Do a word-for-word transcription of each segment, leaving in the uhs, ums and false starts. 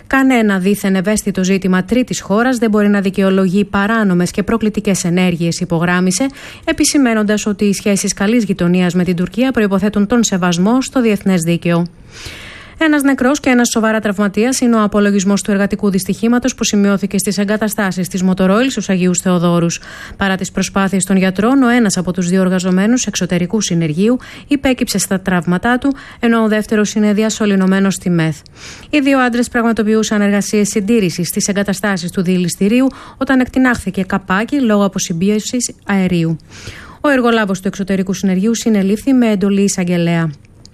Κανένα δίθεν ευαίσθητο ζήτημα τρίτης χώρας δεν μπορεί να δικαιολογεί παράνομες και προκλητικές ενέργειες, υπογράμμισε, επισημαίνοντας ότι οι σχέσεις καλής γειτονίας με την Τουρκία προϋποθέτουν τον σεβασμό στο διεθνές δίκαιο. Ένας νεκρός και ένας σοβαρά τραυματίας είναι ο απολογισμός του εργατικού δυστυχήματος που σημειώθηκε στις εγκαταστάσεις της Motoroil στους Αγίους Θεοδόρους. Παρά τις προσπάθειες των γιατρών, ο ένας από τους δύο εργαζομένους εξωτερικού συνεργείου υπέκυψε στα τραύματά του, ενώ ο δεύτερος είναι διασωληνωμένος στη ΜΕΘ. Οι δύο άντρες πραγματοποιούσαν εργασίες συντήρησης στις εγκαταστάσεις του διελιστηρίου όταν εκτινάχθηκε καπάκι λόγω αποσυμπίωσης αερίου. Ο εργολάβος του εξωτερικού συνεργείου συνελήφθη με εντολή εισαγγελέα.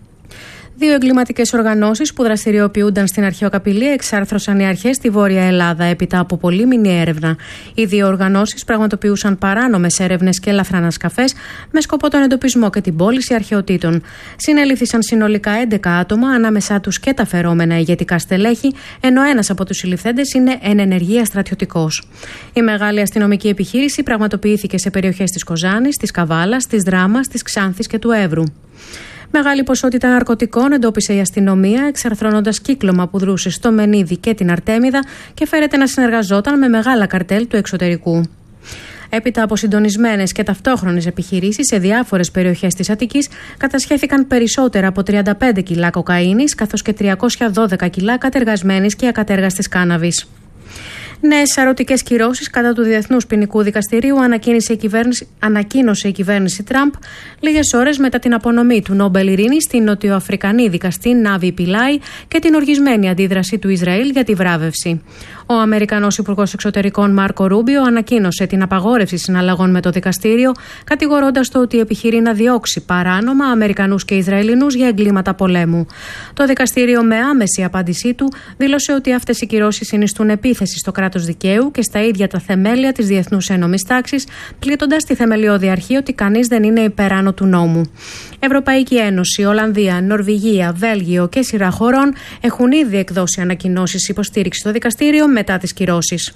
Δύο εγκληματικές οργανώσεις που δραστηριοποιούνταν στην αρχαιοκαπηλεία εξάρθρωσαν οι αρχές στη Βόρεια Ελλάδα έπειτα από πολύμηνη έρευνα. Οι δύο οργανώσεις πραγματοποιούσαν παράνομες έρευνες και ελαφρανασκαφές με σκοπό τον εντοπισμό και την πώληση αρχαιοτήτων. Συνελήφθησαν συνολικά έντεκα άτομα, ανάμεσά τους και τα φερόμενα ηγετικά στελέχη, ενώ ένας από τους συλληφθέντες είναι εν ενεργεία στρατιωτικός. Η μεγάλη αστυνομική επιχείρηση πραγματοποιήθηκε σε περιοχές της Κοζάνης, της Καβάλας, της Δράμας, της Ξάνθης και του Εύρου. Μεγάλη ποσότητα ναρκωτικών εντόπισε η αστυνομία, εξαρθρώνοντας κύκλωμα που δρούσε στο Μενίδη και την Αρτέμιδα και φέρεται να συνεργαζόταν με μεγάλα καρτέλ του εξωτερικού. Έπειτα από συντονισμένες και ταυτόχρονες επιχειρήσεις σε διάφορες περιοχές της Αττικής, κατασχέθηκαν περισσότερα από τριάντα πέντε κιλά κοκαίνης, καθώς και τριακόσια δώδεκα κιλά κατεργασμένης και ακατέργαστης κάναβης. Νέες σαρωτικές κυρώσεις κατά του Διεθνούς Ποινικού Δικαστηρίου ανακοίνωσε η κυβέρνηση, ανακοίνωσε η κυβέρνηση Τραμπ λίγες ώρες μετά την απονομή του Νόμπελ Ειρήνης στην νοτιοαφρικανή δικαστή Νάβη Πιλάι και την οργισμένη αντίδραση του Ισραήλ για τη βράβευση. Ο Αμερικανός Υπουργός Εξωτερικών Μάρκο Ρούμπιο ανακοίνωσε την απαγόρευση συναλλαγών με το δικαστήριο, κατηγορώντας το ότι επιχειρεί να διώξει παράνομα Αμερικανούς και Ισραηλινούς για εγκλήματα πολέμου. Το δικαστήριο, με άμεση απάντησή του, δήλωσε ότι αυτές οι κυρώσεις συνιστούν επίθεση στο κράτος δικαίου και στα ίδια τα θεμέλια της διεθνούς ένομης τάξης, πλήττοντας τη θεμελιώδη αρχή ότι κανείς δεν είναι υπεράνω του νόμου. Ευρωπαϊκή Ένωση, Ολλανδία, Νορβηγία, Βέλγιο και σειρά χωρών έχουν ήδη εκδώσει ανακοινώσεις υποστήριξης στο δικαστήριο μετά τις κυρώσεις.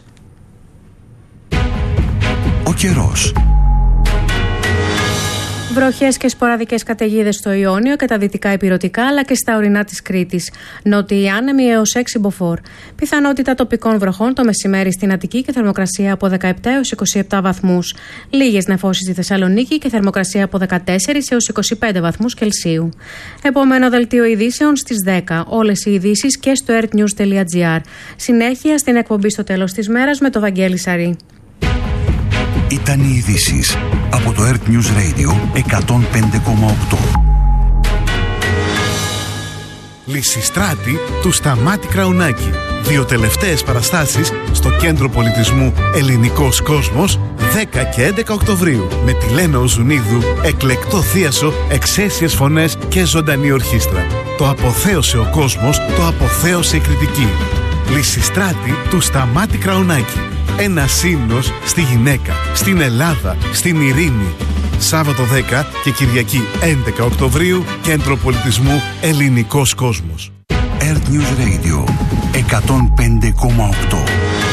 Ο καιρός. Βροχές και σποραδικές καταιγίδες στο Ιόνιο και τα δυτικά ηπειρωτικά, αλλά και στα ορεινά της Κρήτης. Νότιοι άνεμοι έως έξι μποφόρ. Πιθανότητα τοπικών βροχών το μεσημέρι στην Αττική και θερμοκρασία από δεκαεπτά έως είκοσι επτά βαθμούς. Λίγες νεφώσεις στη Θεσσαλονίκη και θερμοκρασία από δεκατέσσερα έως είκοσι πέντε βαθμούς Κελσίου. Επόμενο δελτίο ειδήσεων στις δέκα. Όλες οι ειδήσεις και στο ερτ νιους τελεία τζι άρ. Συνέχεια στην εκπομπή στο τέλος της μέρας με το Βαγγέλη Σαρή. Ήταν οι ειδήσεις από το ερτ News Radio εκατόν πέντε κόμμα οκτώ. Λυσιστράτη του Σταμάτη Κραουνάκη. Δύο τελευταίες παραστάσεις στο Κέντρο Πολιτισμού Ελληνικός Κόσμος δέκα και έντεκα Οκτωβρίου με τη Λένα Οζουνίδου, εκλεκτό θίασο, εξαίσιες φωνές και ζωντανή ορχήστρα. Το αποθέωσε ο κόσμος, το αποθέωσε η κριτική. Λυσιστράτη του Σταμάτη Κραουνάκη. Ένα ύμνος στη γυναίκα, στην Ελλάδα, στην ειρήνη. Σάββατο δέκα και Κυριακή έντεκα Οκτωβρίου, Κέντρο Πολιτισμού Ελληνικός Κόσμος. ερτ News Radio εκατόν πέντε κόμμα οκτώ.